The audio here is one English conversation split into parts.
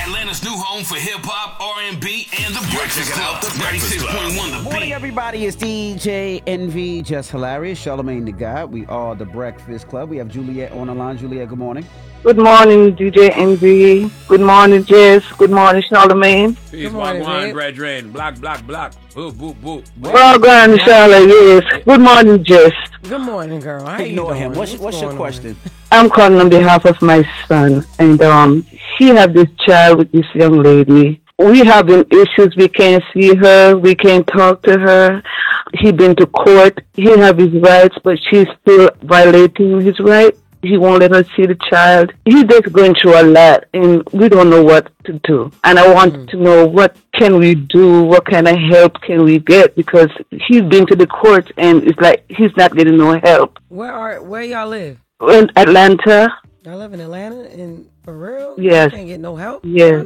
Atlanta's new home for hip-hop, R&B, and The Breakfast Club. 96.1 The Beat. Morning, everybody. It's DJ NV, Just Hilarious, Charlamagne the God. We are The Breakfast Club. We have Juliet on the line. Juliet, good morning. Good morning, DJ NV. Good morning, Jess. Good morning, Charlamagne. Peace, one, brethren. Block. Boo, boo, boo. Well done, Charlotte, yes. Good morning, Jess. Good morning, girl. How you Ignore doing? him. What's your question? I'm calling on behalf of my son, and he have this child with this young lady. We having issues. We can't see her. We can't talk to her. He been to court. He have his rights, but she's still violating his rights. He won't let her see the child. He's just going through a lot, and we don't know what to do. And I want to know, what can we do? What kind of help can we get? Because he's been to the court, and it's like he's not getting no help. Where y'all live? In Atlanta. Y'all live in Atlanta, and for real? Yes. You can't get no help? Yes.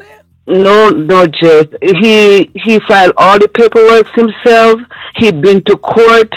No, Jess. He filed all the paperwork himself. He'd been to court.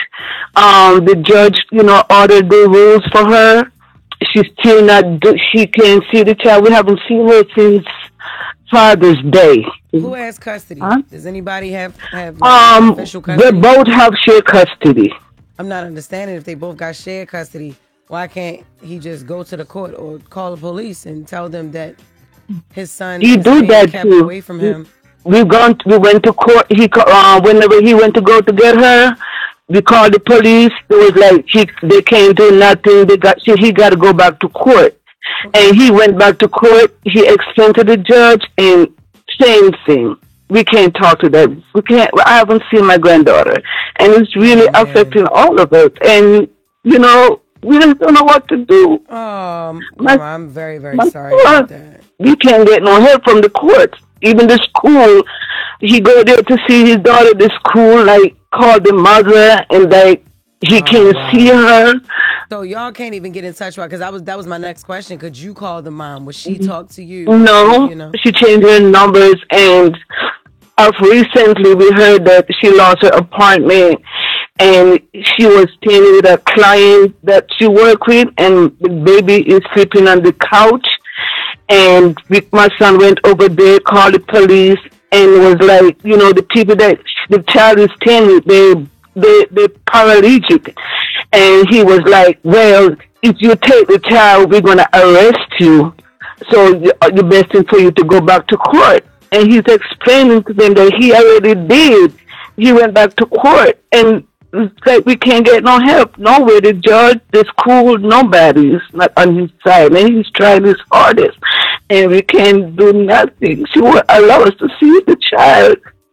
The judge, ordered the rules for her. She's still not. She can't see the child. We haven't seen her since Father's Day. Who has custody? Huh? Does anybody have official custody? They both have shared custody. I'm not understanding, if they both got shared custody, why can't he just go to the court or call the police and tell them that his son is being kept away from him? We went to court. Whenever he went to go to get her, we called the police. It was like they can't do nothing. He got to go back to court, and he went back to court. He explained to the judge, and same thing. We can't talk to them. We can't. I haven't seen my granddaughter, and it's really affecting all of us. And we just don't know what to do. I'm very, very sorry about that. We can't get no help from the courts. Even the school, he go there to see his daughter. The school, call the mother, and he can't see her. So y'all can't even get in touch with her, because that was my next question. Could you call the mom? Would she talk to you? No, she changed her numbers, and recently we heard that she lost her apartment, and she was staying with a client that she worked with, and the baby is sleeping on the couch. And my son went over there, called the police, and was like, the people that the child is staying with, they're paralytic. And he was like, well, if you take the child, we're going to arrest you. So the best thing for you to go back to court. And he's explaining to them that he already did. He went back to court, and it's like we can't get no help. Nowhere. The judge, the school, nobody is not on his side. And he's trying his hardest, and we can't do nothing. She won't allow us to see the child.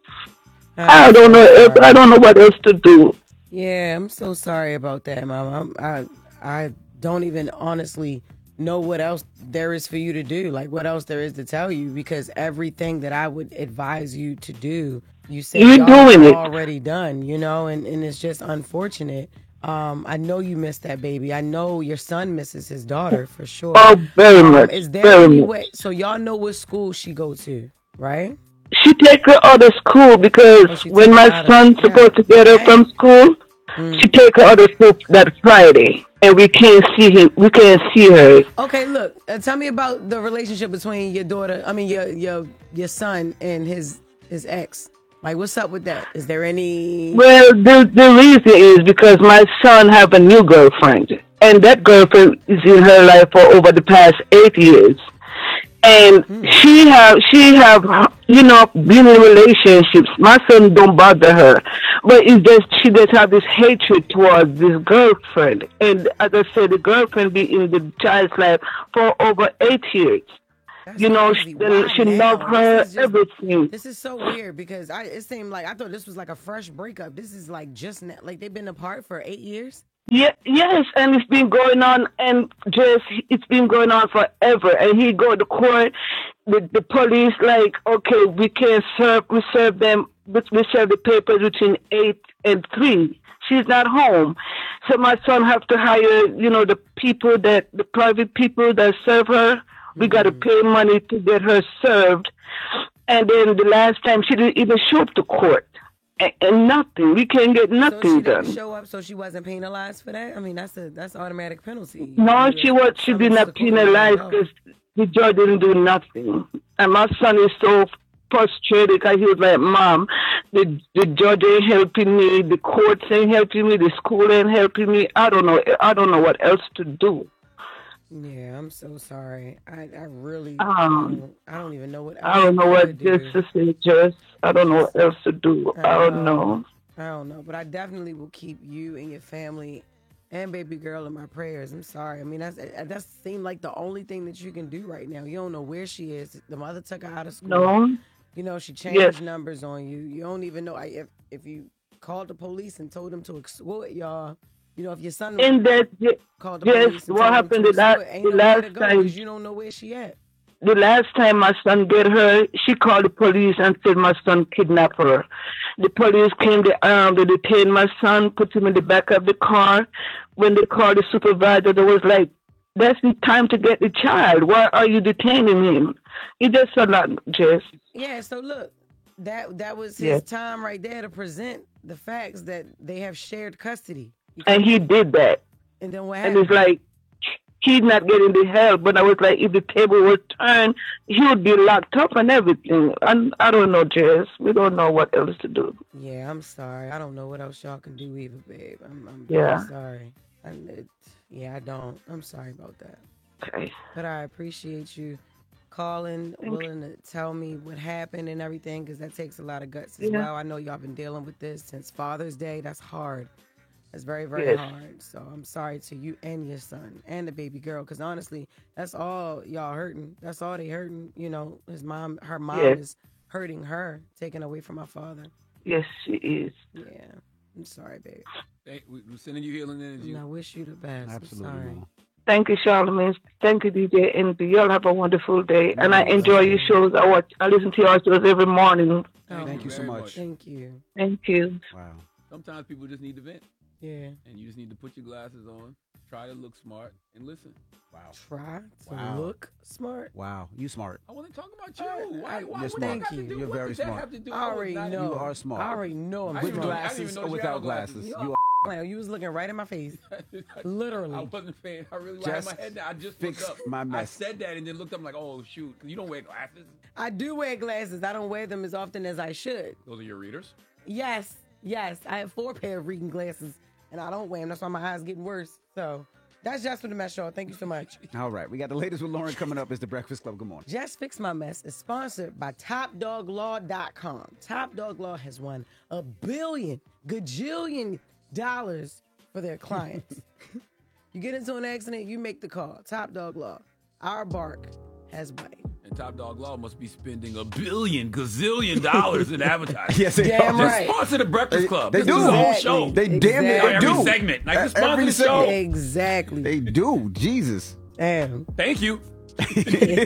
I don't know what else to do. Yeah, I'm so sorry about that, Mom. I don't even honestly know what else there is for you to do. What else there is to tell you, because everything that I would advise you to do, you said y'all already done, and it's just unfortunate. I know you miss that baby. I know your son misses his daughter for sure. Oh, very much. Is there any way? So y'all know what school she go to, right? She take her out of school, because when my son's supposed to get her from school, she take her out of school that Friday, and we can't see him. We can't see her. Okay, look. Tell me about the relationship between your daughter. I mean, your son and his ex. What's up with that? Is there any... Well, the reason is because my son have a new girlfriend, and that girlfriend is in her life for over the past 8 years. And she have been in relationships. My son don't bother her, but it's just she just have this hatred towards this girlfriend. And as I said, the girlfriend be in the child's life for over 8 years. That's she loved her, everything. This is so weird, because it seemed like I thought this was like a fresh breakup. This is just they've been apart for 8 years. Yeah, yes, and it's been going on, and it's been going on forever. And he go to court with the police, okay, we serve them, we serve the papers between 8 and 3. She's not home. So my son have to hire, the private people that serve her. We got to pay money to get her served. And then the last time, she didn't even show up to court. and nothing. We can't get So she nothing didn't done. show up, so she wasn't penalized for that. I mean, that's automatic penalty. No, You she did summons not the court, penalize no. because the judge didn't do nothing. And my son is so frustrated because he was like, Mom, the judge ain't helping me, the courts ain't helping me, the school ain't helping me. I don't know what else to do. Yeah, I'm so sorry. I really Um, I don't even know what I don't know else what to just do. to say, just I don't know what else to do. I don't know. I don't know, but I definitely will keep you and your family and baby girl in my prayers. I'm sorry. I mean, that seemed like the only thing that you can do right now. You don't know where she is. The mother took her out of school. No. You know, she changed Yes. numbers on you. You don't even know if you called the police and told them to escort y'all. You know, if your son And that called the yes, police and what told happened them to the escort, ain't nowhere last to go time? because you don't know where she at. The last time my son get her, she called the police and said my son kidnapped her. The police came, they detained my son, put him in the back of the car. When they called the supervisor, they was like, that's the time to get the child. Why are you detaining him? He just said that, Jess. Yeah, so look, that was his Yes. time right there to present the facts that they have shared custody. And he did that. And then what And happened? it's like, he's not getting the help. But I was like, if the table was turned, he would be locked up and everything. And I don't know, Jess. We don't know what else to do. Yeah, I'm sorry. I don't know what else y'all can do either, babe. I'm Yeah. very sorry. I don't. I'm sorry about that. Okay. But I appreciate you calling, willing to tell me what happened and everything, because that takes a lot of guts as Yeah. well. I know y'all been dealing with this since Father's Day. That's hard. That's very, very Yes. hard. So I'm sorry to you and your son and the baby girl, because honestly, that's all y'all hurting. That's all they hurting. You know, her mom Yes. is hurting her, taken away from her father. Yes, she is. Yeah. I'm sorry, babe. We're sending you healing energy. And I wish you the best. Absolutely. I'm sorry. Mom. Thank you, Charlamagne. Thank you, DJ NB. Y'all have a wonderful day. And I enjoy your shows. I listen to your shows every morning. Thank you so very much. Thank you. Thank you. Wow. Sometimes people just need to vent, Yeah. and you just need to put your glasses on, try to look smart, and listen. Wow. Try to Wow. look smart. Wow. You smart. I want to talk about you. Why? You're what does that smart. have to do? You're what very does that smart. have to do? I already was not- know. You are smart. I already know I'm I With didn't know- smart. I didn't even glasses know or you without had glasses. glasses. You Clown, you was looking right in my face. I Literally. wasn't paying. I really had Just my head down. I just fix looked up. my I mess. said that and then looked up. I'm like, oh shoot, because you don't wear glasses. I do wear glasses. I don't wear them as often as I should. Those are your readers. Yes. I have 4 pair of reading glasses, and I don't wear them. That's why my eyes getting worse. So that's Just for the Mess, y'all. Thank you so much. All right. We got the latest with Lauren coming up. It's the Breakfast Club. Good morning. Just Fix My Mess is sponsored by TopDogLaw.com. Top Dog Law has won gajillion dollars for their clients. You get into an accident, you make the call. Top Dog Law. Our bark has bite. And Top Dog Law must be spending $1 billion gazillion in advertising. Yes, they Damn are. right. Sponsor the Breakfast Club. They This do. is the whole Exactly. show. They damn near Exactly. do. Every segment. Like, just sponsor Every the show. segment. Exactly. They do. Jesus. Damn. Thank you.